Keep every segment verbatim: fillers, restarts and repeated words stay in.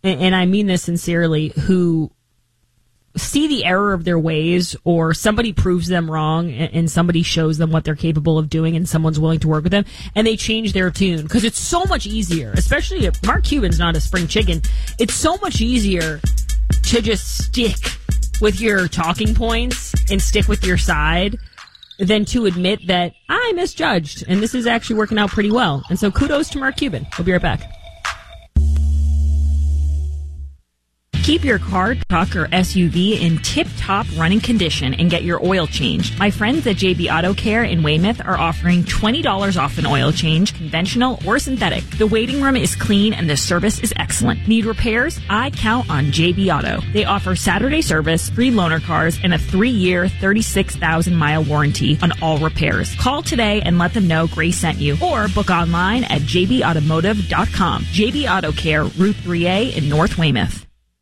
and, and I mean this sincerely, who see the error of their ways, or somebody proves them wrong and, and somebody shows them what they're capable of doing and someone's willing to work with them, and they change their tune. Because it's so much easier, especially if Mark Cuban's not a spring chicken, it's so much easier to just stick with your talking points and stick with your side than to admit that I misjudged and this is actually working out pretty well. And so kudos to Mark Cuban. We'll be right back. Keep your car, truck, or S U V in tip-top running condition and get your oil changed. My friends at J B Auto Care in Weymouth are offering twenty dollars off an oil change, conventional or synthetic. The waiting room is clean and the service is excellent. Need repairs? I count on J B Auto. They offer Saturday service, free loaner cars, and a three-year, thirty-six thousand mile warranty on all repairs. Call today and let them know Grace sent you, or book online at j b automotive dot com. J B Auto Care, Route three A in North Weymouth.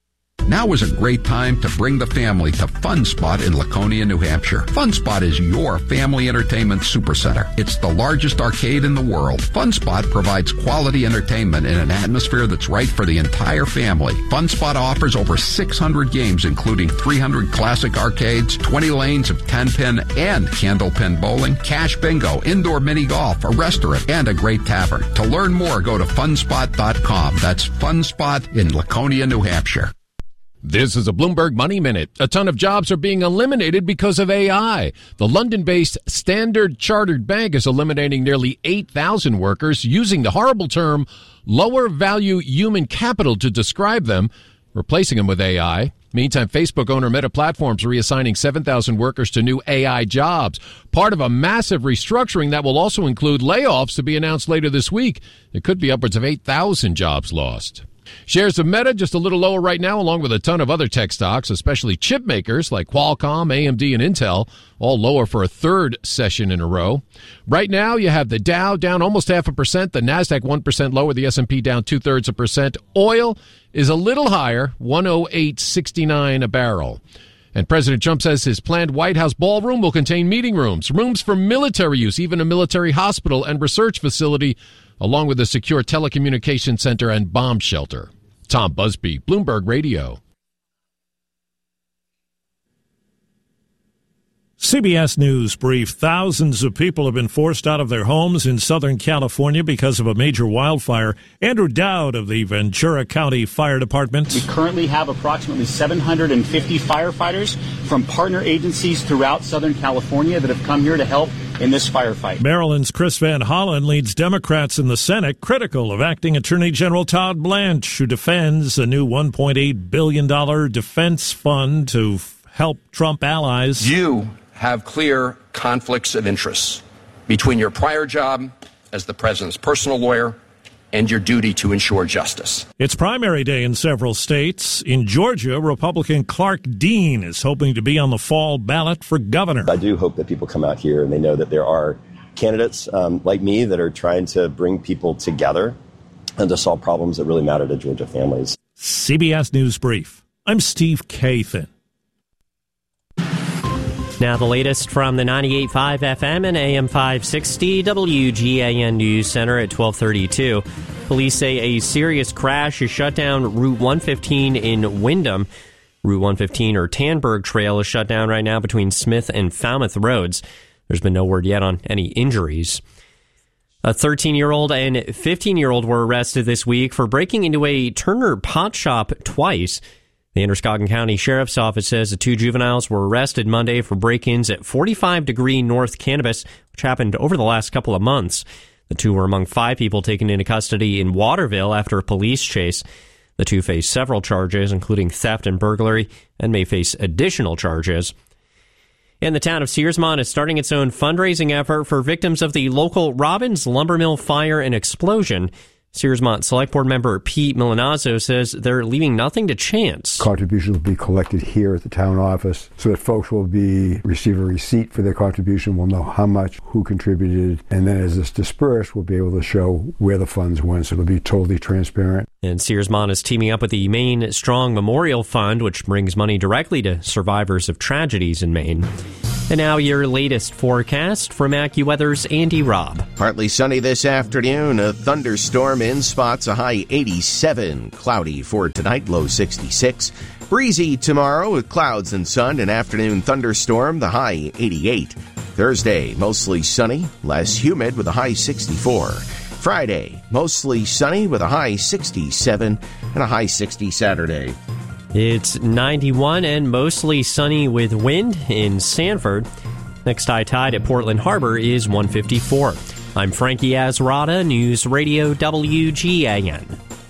Now is a great time to bring the family to Fun Spot in Laconia, New Hampshire. Fun Spot is your family entertainment supercenter. It's the largest arcade in the world. Fun Spot provides quality entertainment in an atmosphere that's right for the entire family. Fun Spot offers over six hundred games, including three hundred classic arcades, twenty lanes of ten-pin and candlepin bowling, cash bingo, indoor mini golf, a restaurant, and a great tavern. To learn more, go to fun spot dot com. That's Fun Spot in Laconia, New Hampshire. This is a Bloomberg Money Minute. A ton of jobs are being eliminated because of A I. The London-based Standard Chartered Bank is eliminating nearly eight thousand workers using the horrible term lower value human capital to describe them, replacing them with A I. Meantime, Facebook owner Meta Platforms reassigning seven thousand workers to new A I jobs, part of a massive restructuring that will also include layoffs to be announced later this week. It could be upwards of eight thousand jobs lost. Shares of Meta just a little lower right now, along with a ton of other tech stocks, especially chip makers like Qualcomm, A M D, and Intel, all lower for a third session in a row. Right now, you have the Dow down almost half a percent, the NASDAQ one percent lower, the S and P down two-thirds a percent. Oil is a little higher, one oh eight sixty-nine a barrel. And President Trump says his planned White House ballroom will contain meeting rooms, rooms for military use, even a military hospital and research facility, along with a secure telecommunications center and bomb shelter. Tom Busby, Bloomberg Radio. C B S News brief. Thousands of people have been forced out of their homes in Southern California because of a major wildfire. Andrew Dowd of the Ventura County Fire Department. We currently have approximately seven hundred fifty firefighters from partner agencies throughout Southern California that have come here to help in this firefight. Maryland's Chris Van Hollen leads Democrats in the Senate, critical of acting Attorney General Todd Blanche, who defends a new one point eight billion dollars defense fund to help Trump allies. You have clear conflicts of interest between your prior job as the president's personal lawyer and your duty to ensure justice. It's primary day in several states. In Georgia, Republican Clark Dean is hoping to be on the fall ballot for governor. I do hope that people come out here and they know that there are candidates um, like me that are trying to bring people together and to solve problems that really matter to Georgia families. C B S News Brief. I'm Steve Kathan. Now the latest from the ninety-eight point five F M and A M five sixty W G A N News Center at twelve thirty-two. Police say a serious crash has shut down Route one fifteen in Windham. Route one fifteen or Tanberg Trail is shut down right now between Smith and Falmouth Roads. There's been no word yet on any injuries. A thirteen-year-old and fifteen-year-old were arrested this week for breaking into a Turner pot shop twice. The Androscoggin County Sheriff's Office says the two juveniles were arrested Monday for break-ins at forty-five Degree North Cannabis, which happened over the last couple of months. The two were among five people taken into custody in Waterville after a police chase. The two face several charges, including theft and burglary, and may face additional charges. And the town of Searsmont is starting its own fundraising effort for victims of the local Robbins Lumber Mill fire and explosion. Searsmont Select Board member Pete Milanazzo says they're leaving nothing to chance. Contributions will be collected here at the town office so that folks will be receive a receipt for their contribution, will know how much, who contributed, and then as it's dispersed, we'll be able to show where the funds went, so it'll be totally transparent. And Searsmont is teaming up with the Maine Strong Memorial Fund, which brings money directly to survivors of tragedies in Maine. And now your latest forecast from AccuWeather's Andy Robb. Partly sunny this afternoon, a thunderstorm in spots, a high eighty-seven. Cloudy for tonight, low sixty-six. Breezy tomorrow with clouds and sun, an afternoon thunderstorm, the high eighty-eight. Thursday, mostly sunny, less humid with a high sixty-four. Friday, mostly sunny with a high sixty-seven and a high sixty Saturday. It's ninety-one and mostly sunny with wind in Sanford. Next high tide at Portland Harbor is one fifty-four. I'm Frankie Azrada, News Radio W G A N.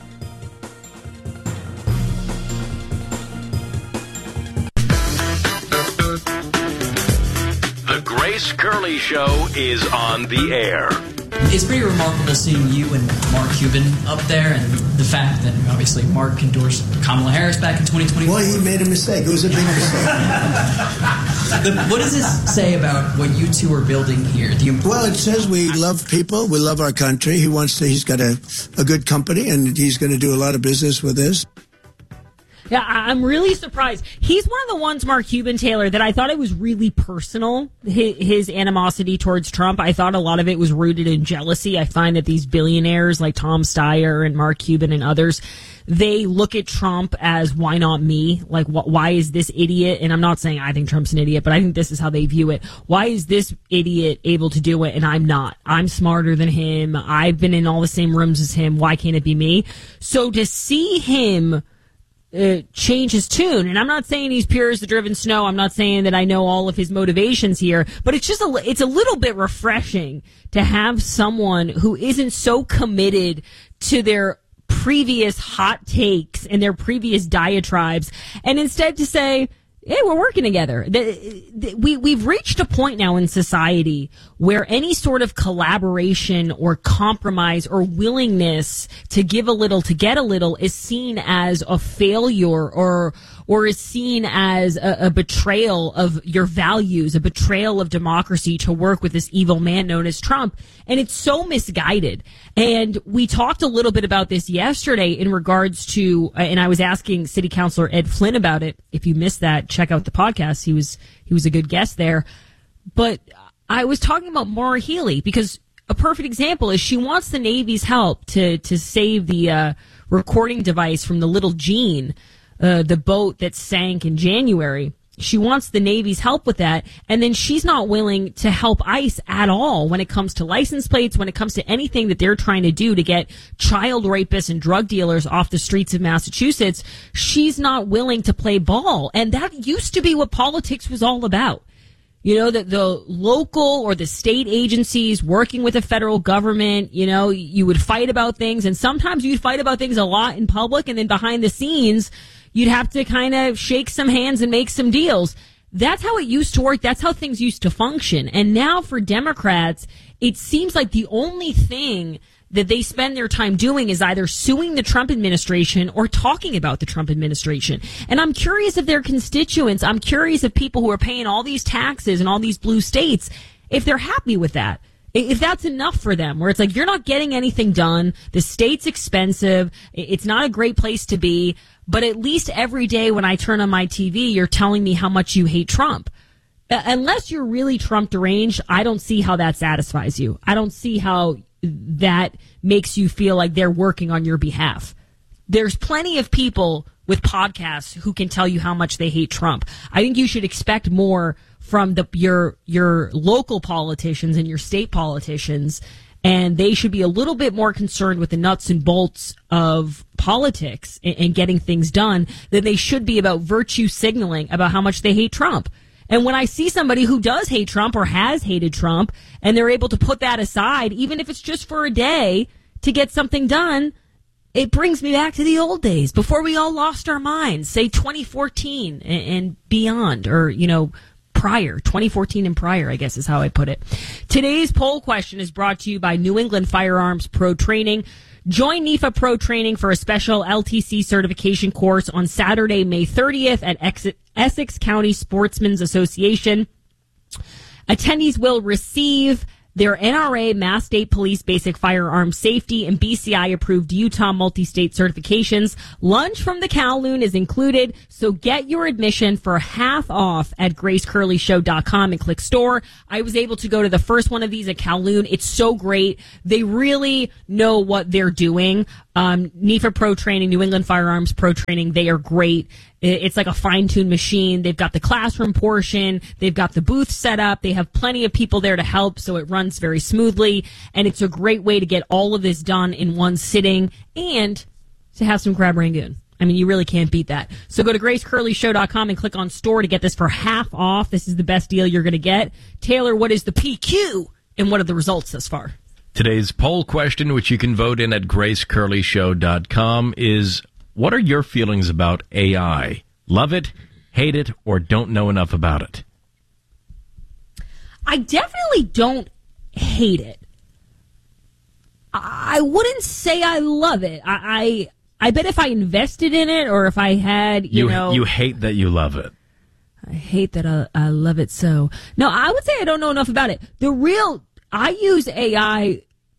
The Grace Curley Show is on the air. It's pretty remarkable seeing you and Mark Cuban up there, and the fact that obviously Mark endorsed Kamala Harris back in twenty twenty. Well, he made a mistake. It was a big mistake. the, what does this say about what you two are building here? The well, it says we love people, we love our country. He wants to. He's got a, a good company, and he's going to do a lot of business with this. Yeah, I'm really surprised. He's one of the ones, Mark Cuban, Taylor, that I thought it was really personal, his, his animosity towards Trump. I thought a lot of it was rooted in jealousy. I find that these billionaires like Tom Steyer and Mark Cuban and others, they look at Trump as, why not me? Like, wh- why is this idiot? And I'm not saying I think Trump's an idiot, but I think this is how they view it. Why is this idiot able to do it and I'm not? I'm smarter than him. I've been in all the same rooms as him. Why can't it be me? So to see him Uh, change his tune. And I'm not saying he's pure as the driven snow. I'm not saying that I know all of his motivations here, but it's just a, it's a little bit refreshing to have someone who isn't so committed to their previous hot takes and their previous diatribes, and instead to say, hey, we're working together. The, the, we, we've reached a point now in society where any sort of collaboration or compromise or willingness to give a little to get a little is seen as a failure or or is seen as a, a betrayal of your values, a betrayal of democracy to work with this evil man known as Trump. And it's so misguided. And we talked a little bit about this yesterday in regards to, and I was asking City Councilor Ed Flynn about it. If you missed that, check out the podcast. He was, he was a good guest there. But I was talking about Maura Healey because a perfect example is she wants the Navy's help to, to save the, uh, recording device from the Little Jean, uh, the boat that sank in January. She wants the Navy's help with that, and then she's not willing to help ICE at all when it comes to license plates, when it comes to anything that they're trying to do to get child rapists and drug dealers off the streets of Massachusetts. She's not willing to play ball, and that used to be what politics was all about. You know, that the local or the state agencies working with the federal government, you know, you would fight about things, and sometimes you'd fight about things a lot in public, and then behind the scenes, you'd have to kind of shake some hands and make some deals. That's how it used to work. That's how things used to function. And now for Democrats, it seems like the only thing that they spend their time doing is either suing the Trump administration or talking about the Trump administration. And I'm curious if their constituents, I'm curious if people who are paying all these taxes in all these blue states, if they're happy with that. If that's enough for them, where it's like, you're not getting anything done, the state's expensive, it's not a great place to be, but at least every day when I turn on my T V, you're telling me how much you hate Trump. Uh, unless you're really Trump deranged, I don't see how that satisfies you. I don't see how that makes you feel like they're working on your behalf. There's plenty of people with podcasts who can tell you how much they hate Trump. I think you should expect more from the your your local politicians and your state politicians, and they should be a little bit more concerned with the nuts and bolts of politics and, and getting things done than they should be about virtue signaling about how much they hate Trump. And when I see somebody who does hate Trump or has hated Trump, and they're able to put that aside, even if it's just for a day, to get something done, it brings me back to the old days before we all lost our minds, say twenty fourteen and, and beyond, or, you know, prior, twenty fourteen and prior, I guess is how I put it. Today's poll question is brought to you by New England Firearms Pro Training. Join NEFA Pro Training for a special L T C certification course on Saturday, May thirtieth at Essex County Sportsmen's Association. Attendees will receive Their N R A, Mass State Police Basic Firearms Safety, and B C I-approved Utah multi-state certifications. Lunch from the Kowloon is included, so get your admission for half off at grace curley show dot com and click store. I was able to go to the first one of these at Kowloon. It's so great. They really know what they're doing. Um, N I F A Pro Training, New England Firearms Pro Training, they are great. It's like a fine-tuned machine. They've got the classroom portion. They've got the booth set up. They have plenty of people there to help, so it runs very smoothly. And it's a great way to get all of this done in one sitting and to have some crab rangoon. I mean, you really can't beat that. So go to grace curley show dot com and click on store to get this for half off. This is the best deal you're going to get. Taylor, what is the P Q and what are the results thus far? Today's poll question, which you can vote in at grace curley show dot com, is what are your feelings about A I? Love it, hate it, or don't know enough about it? I definitely don't hate it. I wouldn't say I love it. I I, I bet if I invested in it or if I had, you, you know... You hate that you love it. I hate that I, I love it so. No, I would say I don't know enough about it. The real... I use A I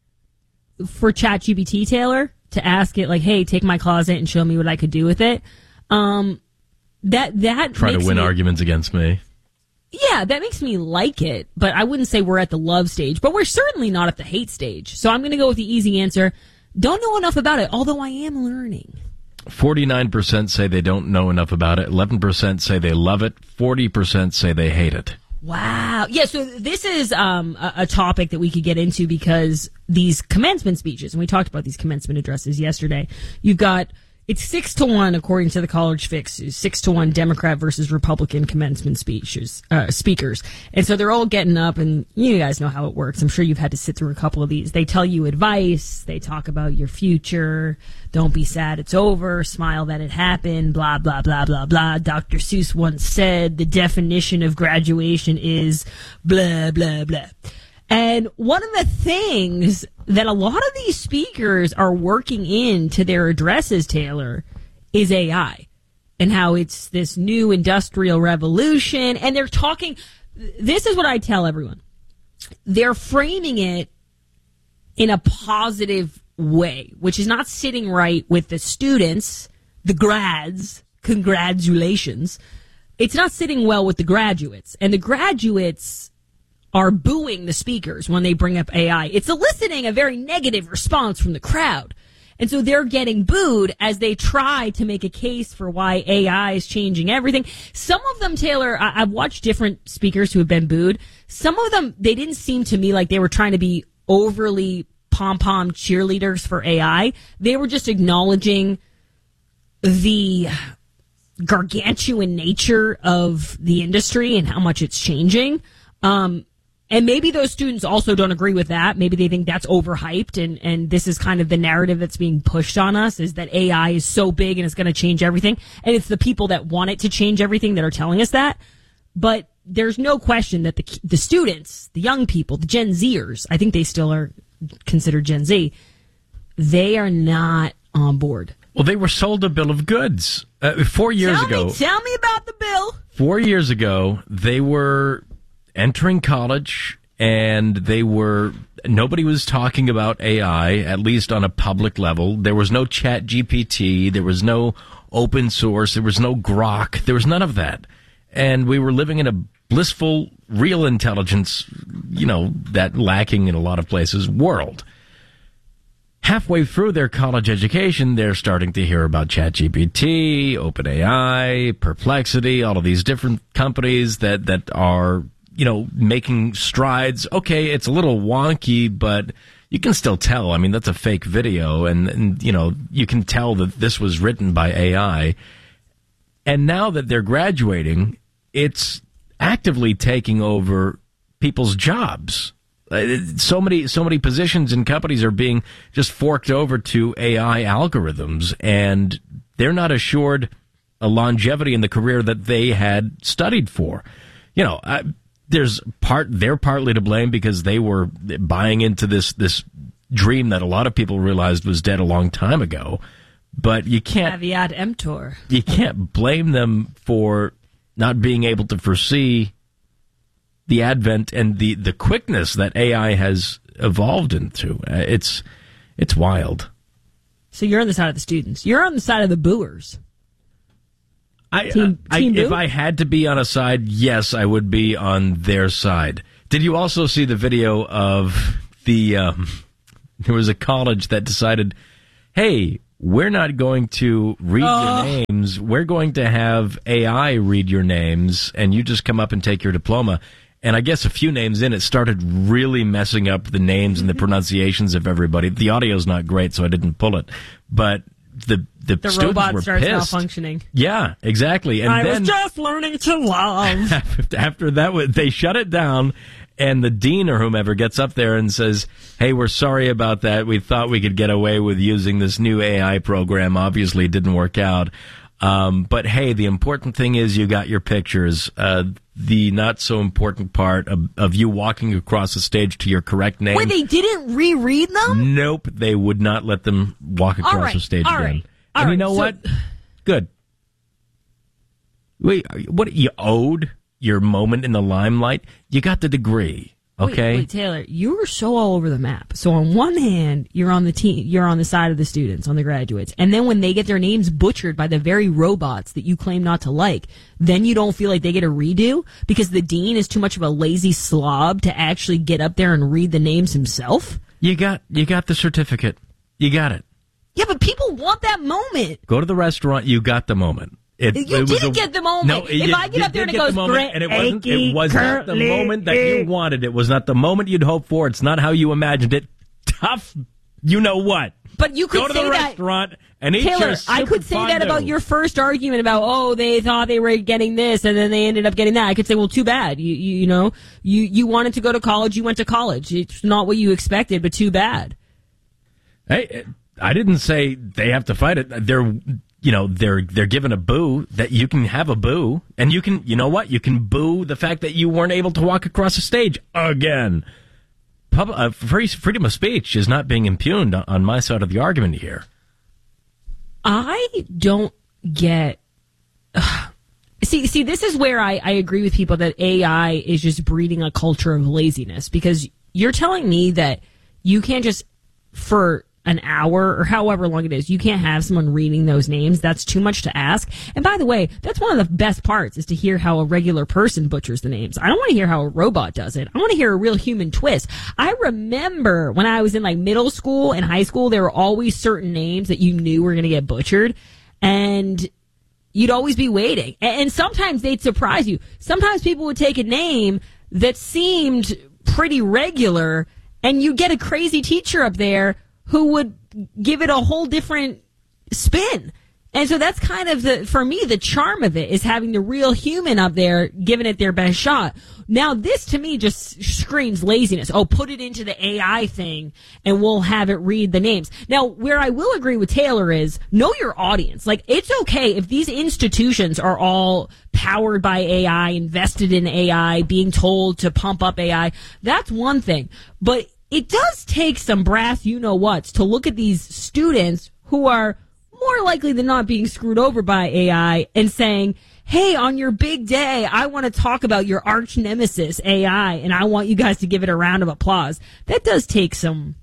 for ChatGPT, Taylor, to ask it, like, hey, take my closet and show me what I could do with it. Um, that that Try to win me, arguments against me. Yeah, that makes me like it, but I wouldn't say we're at the love stage, but we're certainly not at the hate stage. So I'm going to go with the easy answer. Don't know enough about it, although I am learning. forty-nine percent say they don't know enough about it. eleven percent say they love it. forty percent say they hate it. Wow. Yeah, so this is um, a, a topic that we could get into because these commencement speeches, and we talked about these commencement addresses yesterday, you've got, it's six to one according to the College Fix, six to one Democrat versus Republican commencement speeches, uh, speakers. And so they're all getting up, and you guys know how it works. I'm sure you've had to sit through a couple of these. They tell you advice. They talk about your future. Don't be sad, it's over. Smile that it happened. Blah, blah, blah, blah, blah. Doctor Seuss once said the definition of graduation is blah, blah, blah. And one of the things that a lot of these speakers are working into their addresses, Taylor, is A I and how it's this new industrial revolution. And they're talking, this is what I tell everyone. They're framing it in a positive way, which is not sitting right with the students, the grads, congratulations. It's not sitting well with the graduates. And the graduates are booing the speakers when they bring up A I. It's eliciting a very negative response from the crowd. And so they're getting booed as they try to make a case for why A I is changing everything. Some of them, Taylor, I- I've watched different speakers who have been booed. Some of them, they didn't seem to me like they were trying to be overly pom-pom cheerleaders for A I. They were just acknowledging the gargantuan nature of the industry and how much it's changing. Um, And maybe those students also don't agree with that. Maybe they think that's overhyped, and, and this is kind of the narrative that's being pushed on us, is that A I is so big and it's going to change everything. And it's the people that want it to change everything that are telling us that. But there's no question that the the students, the young people, the Gen Zers, I think they still are considered Gen Z, they are not on board. Well, they were sold a bill of goods. Uh, four years tell ago. Me, tell me about the bill. Four years ago, they were entering college, and they were, nobody was talking about A I, at least on a public level. There was no Chat G P T, there was no open source, there was no Grok, there was none of that. And we were living in a blissful, real intelligence, you know, that lacking in a lot of places, world. Halfway through their college education, they're starting to hear about ChatGPT, OpenAI, Perplexity, all of these different companies that, that are, you know, making strides. Okay, it's a little wonky, but you can still tell. I mean, that's a fake video, and, and you know, you can tell that this was written by A I. And now that they're graduating, it's actively taking over people's jobs. So many, so many positions in companies are being just forked over to A I algorithms, and they're not assured a longevity in the career that they had studied for. You know, I, there's part, they're partly to blame because they were buying into this, this dream that a lot of people realized was dead a long time ago. But you can't, caveat emptor. You can't blame them for not being able to foresee the advent and the, the quickness that A I has evolved into. Uh, it's it's wild. So you're on the side of the students. You're on the side of the booers. I, team, I, team I if I had to be on a side, yes, I would be on their side. Did you also see the video of the? Um, there was a college that decided, hey, we're not going to read oh. your names. We're going to have A I read your names, and you just come up and take your diploma. And I guess a few names in, it started really messing up the names and the pronunciations of everybody. The audio's not great, so I didn't pull it. But the the, the students robot were starts pissed. malfunctioning. Yeah, exactly. And I then, was just learning to love. After that, they shut it down, and the dean or whomever gets up there and says, hey, we're sorry about that. We thought we could get away with using this new A I program. Obviously, it didn't work out. Um, but, hey, the important thing is you got your pictures. Uh, the not-so-important part of, of you walking across the stage to your correct name. Wait, they didn't reread them? Nope, they would not let them walk across right, the stage all again. Right, all and right, you know so- what? Good. Wait, what, you owed your moment in the limelight? You got the degree. Okay. Wait, wait, Taylor, you were so all over the map. So on one hand, you're on the team, you're on the side of the students, on the graduates, and then when they get their names butchered by the very robots that you claim not to like, then you don't feel like they get a redo because the dean is too much of a lazy slob to actually get up there and read the names himself. You got, you got the certificate. You got it. Yeah, but people want that moment. Go to the restaurant. You got the moment. It, you it didn't a, get the moment. No, if you, I get you up there and it get goes, the moment, and it wasn't, it was not the moment that you wanted. It was not the moment you'd hoped for. It's not how you imagined it. Tough, you know what? But you could go to say the that, restaurant and eat Taylor, your I could say that fondue. about your first argument about, oh, they thought they were getting this and then they ended up getting that. I could say, well, too bad. You, you, you know, you, you wanted to go to college. You went to college. It's not what you expected, but too bad. Hey, I didn't say they have to fight it. They're, you know, they're they're given a boo, that you can have a boo, and you can, you know what, you can boo the fact that you weren't able to walk across the stage again. Pub, uh, free, freedom of speech is not being impugned on my side of the argument here. I don't get. Uh, see, see, this is where I, I agree with people that A I is just breeding a culture of laziness, because you're telling me that you can't just, for an hour or however long it is, you can't have someone reading those names. That's too much to ask. And by the way, that's one of the best parts, is to hear how a regular person butchers the names. I don't want to hear how a robot does it. I want to hear a real human twist. I remember when I was in like middle school and high school, there were always certain names that you knew were going to get butchered, and you'd always be waiting. And sometimes they'd surprise you. Sometimes people would take a name that seemed pretty regular, and you'd get a crazy teacher up there who would give it a whole different spin. And so that's kind of the, for me, the charm of it, is having the real human up there giving it their best shot. Now, this to me just screams laziness. Oh, put it into the A I thing and we'll have it read the names. Now, where I will agree with Taylor is, know your audience. Like, it's okay if these institutions are all powered by A I, invested in A I, being told to pump up A I. That's one thing. But it does take some brass you-know-whats to look at these students who are more likely than not being screwed over by A I and saying, hey, on your big day, I want to talk about your arch nemesis, A I, and I want you guys to give it a round of applause. That does take some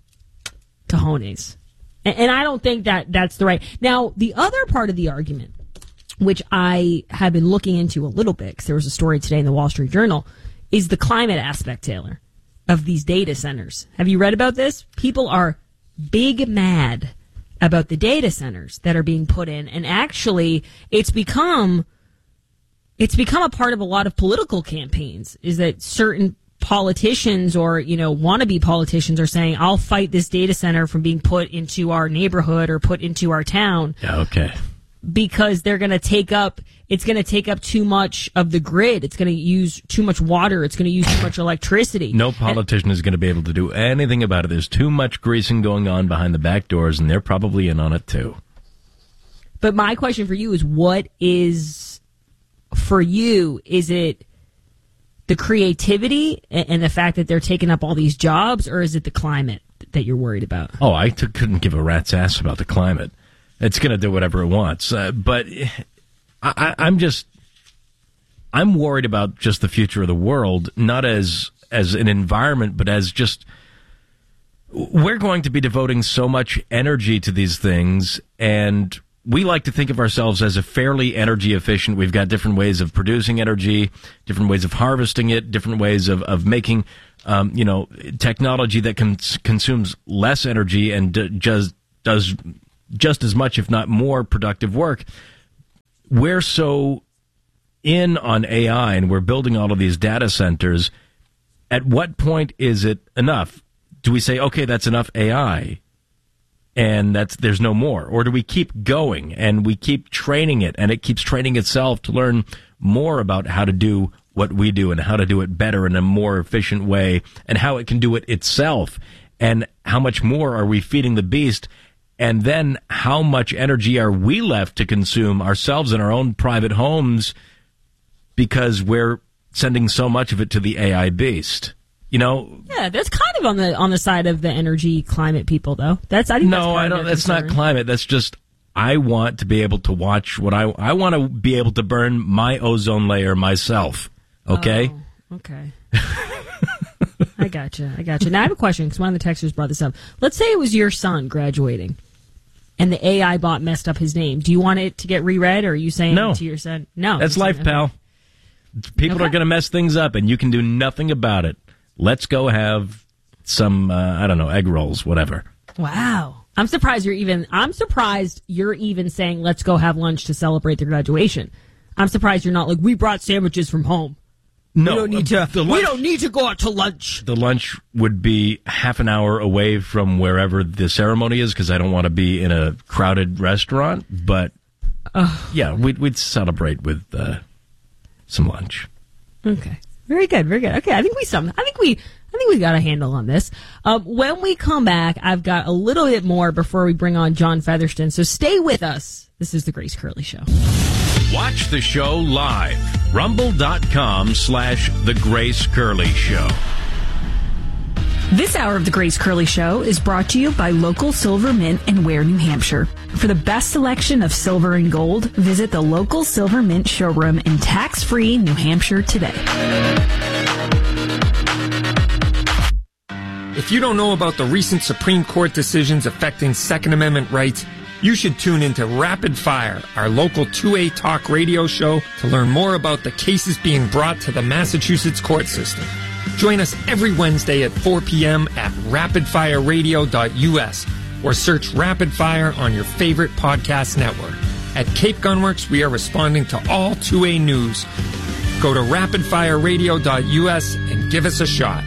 cojones. And, and I don't think that that's the right. Now, the other part of the argument, which I have been looking into a little bit, because there was a story today in the Wall Street Journal, is the climate aspect, Taylor, of these data centers. Have you read about this? People are big mad about the data centers that are being put in, and actually it's become it's become a part of a lot of political campaigns, is that certain politicians or, you know, wannabe politicians are saying, I'll fight this data center from being put into our neighborhood or put into our town. Yeah, okay. Because they're going to take up, it's going to take up too much of the grid. It's going to use too much water. It's going to use too much electricity. No politician and, is going to be able to do anything about it. There's too much greasing going on behind the back doors, and they're probably in on it too. But my question for you is, what is, for you, is it the creativity and, and the fact that they're taking up all these jobs, or is it the climate that you're worried about? Oh, I t- couldn't give a rat's ass about the climate. It's going to do whatever it wants. Uh, but I, I'm just, I'm worried about just the future of the world, not as as an environment, but as just we're going to be devoting so much energy to these things, and we like to think of ourselves as a fairly energy efficient. We've got different ways of producing energy, different ways of harvesting it, different ways of, of making, um, you know, technology that cons- consumes less energy and d- just does just as much, if not more, productive work. We're so in on A I, and we're building all of these data centers. At what point is it enough? Do we say, okay, that's enough A I, and that's there's no more? Or do we keep going, and we keep training it, and it keeps training itself to learn more about how to do what we do and how to do it better in a more efficient way, and how it can do it itself, and how much more are we feeding the beast? And then how much energy are we left to consume ourselves in our own private homes because we're sending so much of it to the A I beast? You know? Yeah, that's kind of on the on the side of the energy climate people, though. That's I think no, that's part I of don't. their That's concern. not climate. That's just I want to be able to watch what I I want to be able to burn my ozone layer myself. Okay. Oh, okay. I gotcha. I gotcha. Now I have a question because one of the texters brought this up. Let's say it was your son graduating, and the A I bot messed up his name. Do you want it to get reread, or are you saying No. to your son, no? That's you're life, saying, okay. pal. People Okay. are going to mess things up, and you can do nothing about it. Let's go have some, uh, I don't know, egg rolls, whatever. Wow. I'm surprised you're even, I'm surprised you're even saying, let's go have lunch to celebrate the graduation. I'm surprised you're not like, we brought sandwiches from home. No, we don't need to, the we lunch- don't need to go out to lunch. The lunch would be half an hour away from wherever the ceremony is because I don't want to be in a crowded restaurant. But, yeah, we'd, we'd celebrate with uh, some lunch. Okay. Very good, very good. Okay, I think we some. I think we. I think we got a handle on this. Um, when we come back, I've got a little bit more before we bring on John Featherston. So stay with us. This is the Grace Curley Show. Watch the show live. Rumble.com slash The Grace Curley Show. This hour of the Grace Curley Show is brought to you by local Silver Mint in Ware, New Hampshire. For the best selection of silver and gold, visit the local Silver Mint showroom in tax-free New Hampshire today. If you don't know about the recent Supreme Court decisions affecting Second Amendment rights, you should tune into Rapid Fire, our local two A talk radio show, to learn more about the cases being brought to the Massachusetts court system. Join us every Wednesday at four p.m. at rapid fire radio dot u s or search Rapid Fire on your favorite podcast network. At Cape Gunworks, we are responding to all two A news. Go to rapid fire radio dot u s and give us a shot.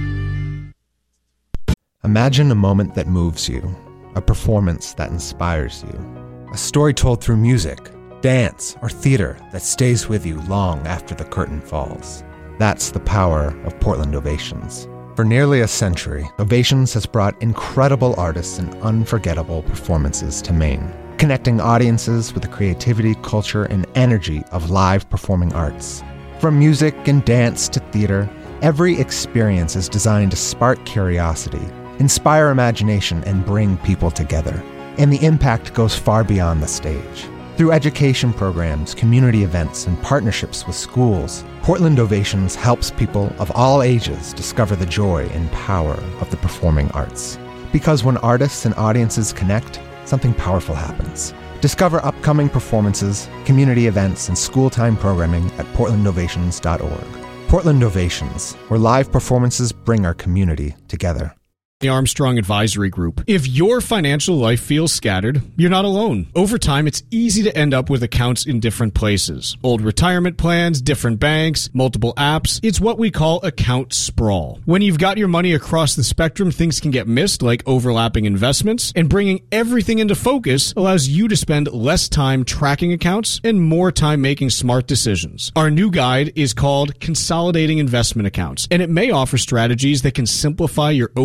Imagine a moment that moves you, a performance that inspires you, a story told through music, dance, or theater that stays with you long after the curtain falls. That's the power of Portland Ovations. For nearly a century, Ovations has brought incredible artists and unforgettable performances to Maine, connecting audiences with the creativity, culture, and energy of live performing arts. From music and dance to theater, every experience is designed to spark curiosity, inspire imagination, and bring people together. And the impact goes far beyond the stage. Through education programs, community events, and partnerships with schools, Portland Ovations helps people of all ages discover the joy and power of the performing arts. Because when artists and audiences connect, something powerful happens. Discover upcoming performances, community events, and school-time programming at portland ovations dot org. Portland Ovations, where live performances bring our community together. The Armstrong Advisory Group. If your financial life feels scattered, you're not alone. Over time, it's easy to end up with accounts in different places. Old retirement plans, different banks, multiple apps. It's what we call account sprawl. When you've got your money across the spectrum, things can get missed, like overlapping investments, and bringing everything into focus allows you to spend less time tracking accounts and more time making smart decisions. Our new guide is called Consolidating Investment Accounts, and it may offer strategies that can simplify your overall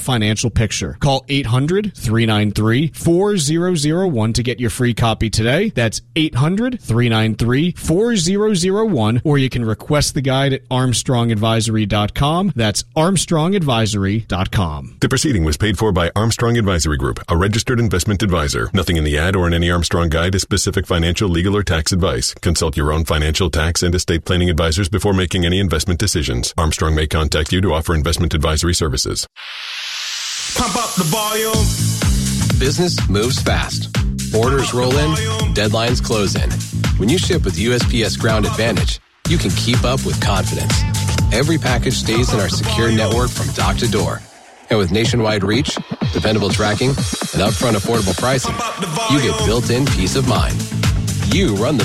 financial picture. Call eight hundred, three nine three, four zero zero one to get your free copy today. That's eight hundred, three nine three, four zero zero one, or you can request the guide at armstrong advisory dot com. That's armstrong advisory dot com. The proceeding was paid for by Armstrong Advisory Group, a registered investment advisor. Nothing in the ad or in any Armstrong guide is specific financial, legal, or tax advice. Consult your own financial, tax, and estate planning advisors before making any investment decisions. Armstrong may contact you to offer investment advisory services. Pump up the volume. Business moves fast. Orders roll in, deadlines close in. When you ship with U S P S Ground Advantage, you can keep up with confidence. Every package stays in our secure network from dock to door. And with nationwide reach, dependable tracking, and upfront affordable pricing, you get built-in peace of mind. You run the